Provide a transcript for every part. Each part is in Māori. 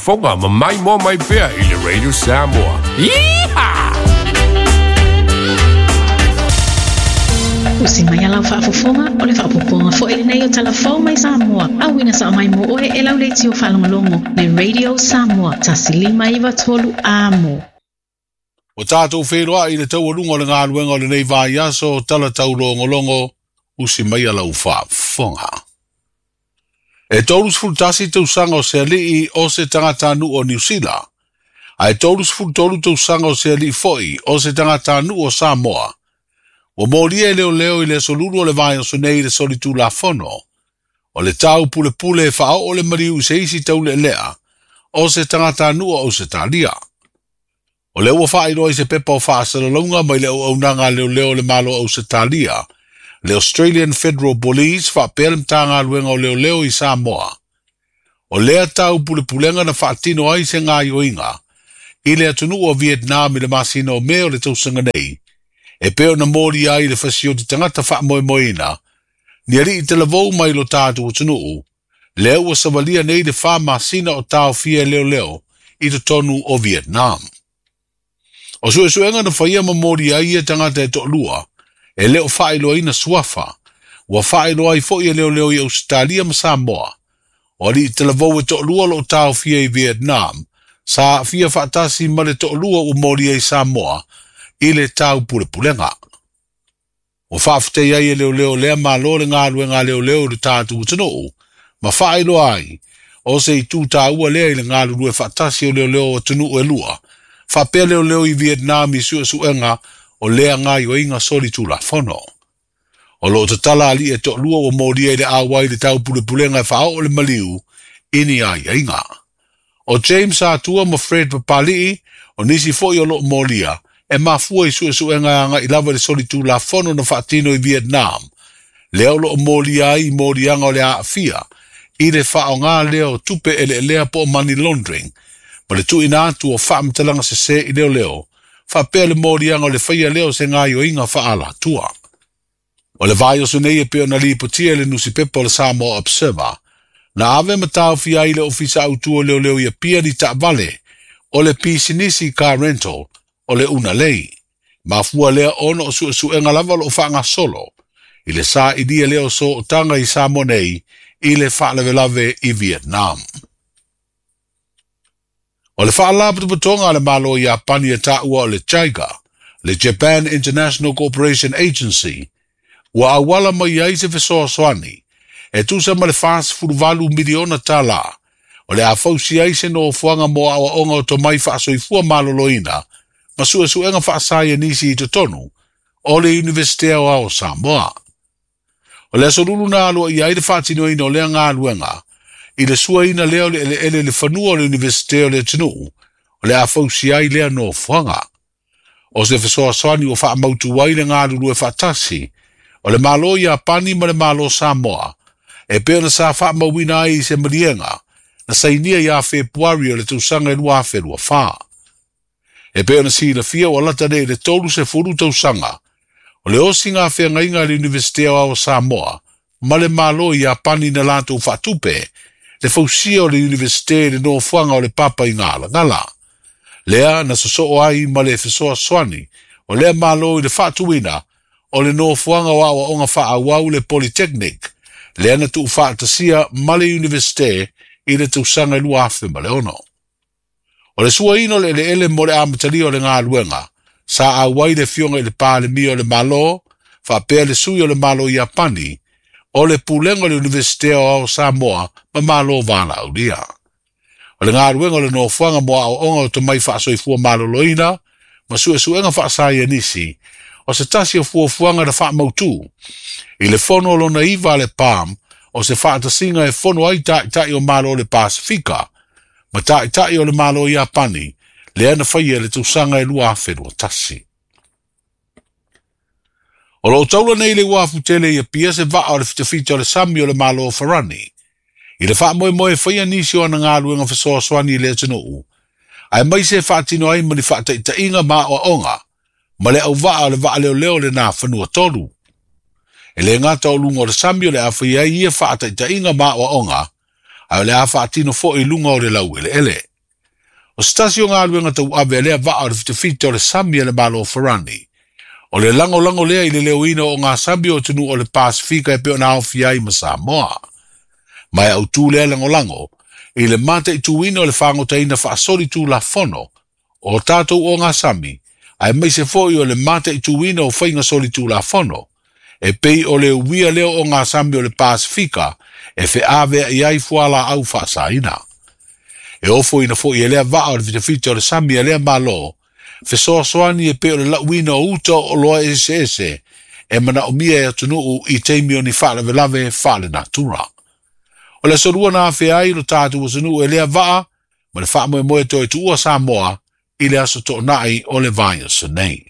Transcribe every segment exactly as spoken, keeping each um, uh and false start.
whaafonga ma mai mo mai pea i le Radio Samoa. Yeehaw! Usi mai ala whaafofonga o le whaapoponga fo ele nei o talafau mai Samoa. Awina sa mai mo oe e lau leiti o whalongolongo le Radio Samoa. Tasilima iwa tolu amo. O tātou wheroa i le tau alunga o le ngā luenga o le nei vai aso tala tau longolongo usi mai ala u whaafonga. E tōrus fultasi tau sanga o se alii o se tangata nu o New Zealand. A e tōrus fultoru tau sanga o se alii foi o se tangata nu o Samoa. O moria e leo leo i le soluru o le vai o sonei le solitu la fono. O le tau pule pule e whao o le mariu se isi tau le lea o se tangata nu o se talia. O leo wa whai roi se pepa o wha asalalonga mai leo au nanga leo leo le malo o se talia. Le Australian Federal Police wha pelem tanga luenga o leo leo i Samoa. O lea tau pule pulenga na wha tino ai se ngā yoinga. I le atunu o Vietnam i le masina o meo le tausanga nei. E peo na mori ai le fasio di tangata wha moe moina. Ni ari i te lavou mai lo tātu o tunuu. Leo o savalia nei le wha masina o tau fia leo leo i te tonu o Vietnam. O sue suenga na whaia ma mori ai e tangata e to lua. E leo whaelo ina suafa. Wa whaelo ai fo i leo leo i Australia ma Samoa. O li te lavou e to lua lo tau fia i Vietnam. Sa fia whaatasi ma le to lua o mori ai Samoa. I le tau pule pulenga. O whaafutei ai e leo leo lea ma lo le ngā luenga leo leo le tātu utanoo. Ma whaelo ai. O se i tū tā ua lea i le ngā lue whaatasi o leo leo o tunuu e lua. Whapea leo leo i Vietnam i sua suenga o lea ngā yoinga soli tū la fono. O lo te tala ali e to lua o mori e le awai le tau pule pulenga e whao o le maliu ini a yainga. O James Atua ma Fred Papali o nisi foi o lo moria e mafua i sua suenga anga i lava le soli tū la fono na whaatino i Vietnam. Leo lo moria i morianga o le a fia i le whao ngā leo tupe e le lea po money laundering. Ma le tu ina atu o whaamtalanga se se i leo leo. Whapea le morianga o le whaia leo se ngā yoinga whaala tua. O le vai o sunei e peo na li potia le nusi pepa o le Samoa Observer. Na ave matau fia i le ofisa autua leo leo ia pia ni ta vale o le pisinisi car rental o le una lei. Mafua lea ono o su su enga lava lo whaanga solo. I le sa i dia leo so o tanga i Samoa nei i le whaalave lave i Vietnam. O le whaalapa tupatonga le malo i Apani e taua o le JICA, le Japan International Cooperation Agency, ua awala mai ai se fesoa soani, e tusa ma le fast furuvalu miliona tala, o le afausi ai se no fuanga mo awa onga o to mai whaasoifua maloloina, ma sua suenga whaasaya nisi i te tonu, o le Universitea o Samoa. O le asorulu na alua i aide whaatino ina o lea ngā luenga, i le sua ina leo le ele ele le whanua o le Universitea o le tinu, o le afausi ai lea no fuanga. O se fesoa soani o wha mautu wai le ngā lulu e whaatasi, o le malo i Apani ma le malo Samoa, e peo na sa wha mawina ai i se marienga, na sainia i a Februari o le tausanga i lua wherua wha. E peo na si la fia o lata ne le tolu se furu tausanga, o le osi ngā whenga inga le Universitea o Samoa, ma le malo i Apani na lato whatupe, le fausia o le Universite le no fuanga o le papa i ngala ngala. Lea na soso ai ma le fesoa soani, o lea malo i le whatuina, o le no fuanga o awa onga wha awau le Polytechnic, lea na tu whaatasia ma le Universite i le tausanga i lua afe ma le ono. O le sua ino le ele ele mo le amatali o le ngā luenga, sa awai le fionga i le pāle mi o le malo, whapea le sui o le malo i Apani, o le pulenga le Universitea o Samoa ma malo vana au lia. O le ngā ruenga le no fuanga mo au onga o to mai whaasoifua malo loina, ma sue suenga whaasaya nisi, o se tasi o fua fuanga na wha mautu. I le fono lo na iwa le palm, o se whaatasinga e fono ai tai tai o malo le Pasifika, ma tai tai o le malo i Apani, le ana whaia le tausanga e lua whenua tasi. O lo taula nei le wafu tele ia pia se vaa o le fitafita o le sami o le malo o Farani. I le wha moe moe whaia nisi o na ngā luenga whasoa swani i le atunuu. Ai mai se whaatino ai mani whaataita inga maa o onga, ma le au vaa o le vaa leo leo le nā whanua tolu. E le ngata o lunga o le sami o le awhia ia whaataita inga maa o onga, ai le a whaatino fo i lunga o le lau ele ele. O stasi o ngā luenga tau awe lea vaa o le fitafita o le sami le malo farani. O le lango lango lea i le leo ina o ngā sami o tunu o le Pasifika e peo na awhi ai ma Samoa. Mai au tū lea lango lango, i le mata i tūina o le whangotaina whaasori tū la fono, o tātou o ngā sami, ai mai se foi o le mata i tūina o whainga sori tū la fono, e pei o le uia leo o ngā sami o le Pasifika, e fe ave i ai fuala au whaasaina. E ofo ina foi e lea vaa o le fitafita o le sami e lea malo, fe soa soani e pe o le lauina o uta o loa ese ese, e mana o mia e atunuu i teimi o ni whaale velave whaale natura. O le sorua na awhi ai no tātu o sanu e lea vaa, ma le wha moe moe toi tu ua Samoa, i le aso to nai o le vaya sanei.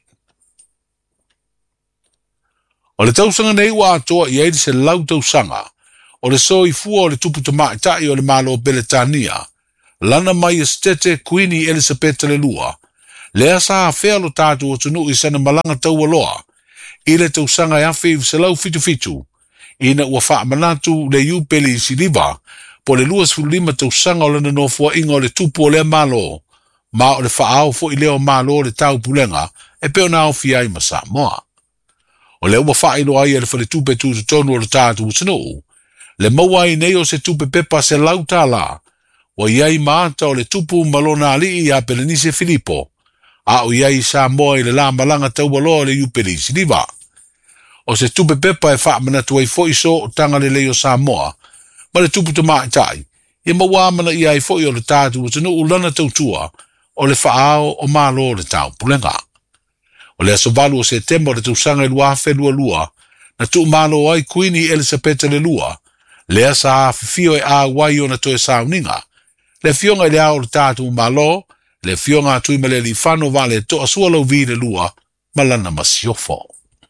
O le tausanga nei ua atoa i eiri se lau tausanga, o le soi fua o le tupu tamaitai o le malo o Beletania, lana mai estete Queenie Elizabeth le lua, lea sa fea lo tātu o tunu i sana malanga tau aloa, i le tausanga e awhi i se lau fitu fitu, ina ua wha manatu le iu peli i siliva, po le luas fu lima tausanga o lana nofua inga o le tupu o le malo, ma o le whaao fo i leo malo o le tau pulenga, e peo na awhi ai ma Samoa. O le ua wha ilo ai e le whale tupe tu tonu o le tātu o tunu, le maua i nei o se tupe pepa se lau tā la, wa iai maata o le tupu malona ali i a Pelenise Filipo, a o iai Samoa i le la malanga tau aloa le iupeli siliva. O se tupe pepa e wha manatu ai fo iso o tanga le leo Samoa, ma le tupu tamaitai, i maua mana i ai fo i o le tātu o tanu ulana tautua o le whaao o malo o le tau pulenga. O le aso valu o se tembo le tausanga i lua fe lua lua, na tu malo ai Queenie Elizabeth le lua, le asa fifio e a wai o na toe sauninga, le fionga i le ao le tātu malo, le fionga tui mele li whano vale to asua lau vi le lua, malana masiofo.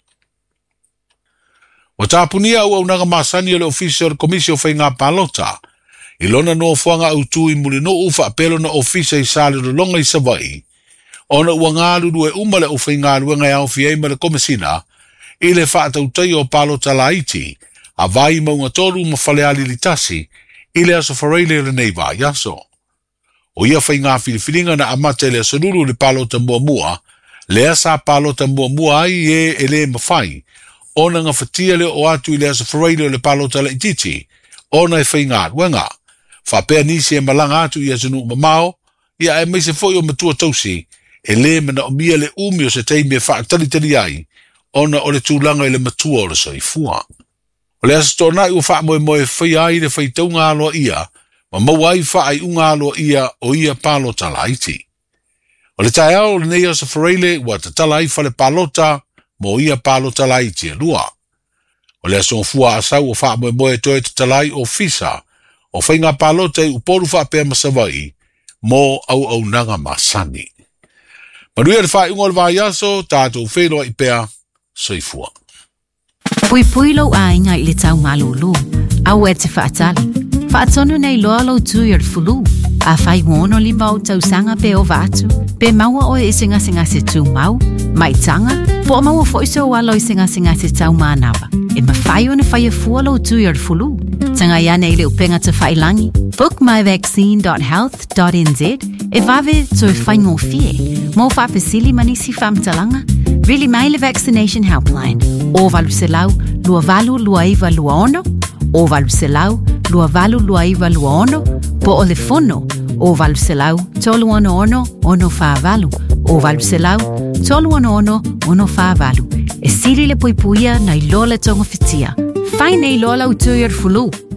O tāpunia au au naga masani o le ofisi o le komisi o whainga palota, i lona no fuanga au tui muli no ufa apelo na ofisa i sali lo longa i Savai, ona ua ngālulu e umale o whainga luenga au fiei ma le komisina, i le whaatautai o palota la iti, a vai maunga tolu ma whaleali li tasi, i le aso whareile le neiva yaso. O ia whainga whiliwhilinga na amate le asolulu le palota mua mua, le asa palota mua mua ai e e le mawhai, ona nga whatia le o atu i le aso whareile le palota la ititi, ona e whainga luenga, whapea nisi e malanga atu i asonu mamao, ia e meise foi o matua tausi, e le mana o mia le umi o se teimi e whaatali tali ai, ona o le tūlanga i le matua o le soifua. O le aso tōna i o wha moe moe whai ai le whai taunga aloa ia, ma mawai wha ai unga aloa ia o ia palota la iti. O le tae ao le nei asa whareile ua ta tala ai whale palota mo ia palota la iti e lua. O le aso fua asau o wha moe moe toe ta talai o fisa, o whainga palota i uporu wha pēr masawai, mo au au nanga masani. Manuia le wha unga le vai aso, tātou wheloa i pēr, soifua. Pui pui lau a inga i le tau malulu, au e te whaatali. Whaatonu nei loa lau tui ar fulu, a whai wono li mau tau sanga pe o vatu, pe maua o e singa singa se tu mau, mai tanga, po o maua foiso o alo i singa singa se tau manawa, e ma whai o na whai e fua lau tui ar fulu. Tanga ia nei le upenga te whai langi, book my vaccine dot health dot n z, e vave tui whai ngō fie, mo whapesili manisi whamtalanga, really mai le vaccination helpline, o valu se lau, lua valu lua iwa lua ono, o valu se lau, lua valu lua iwa lua ono, po o le fono, o valu se lau, tolu ono ono, ono wha valu, o valu se lau, tolu ono ono, ono wha valu. E siri le poipuia na i loa le tonga fitia. Whai nei loa lau tui ar fulu.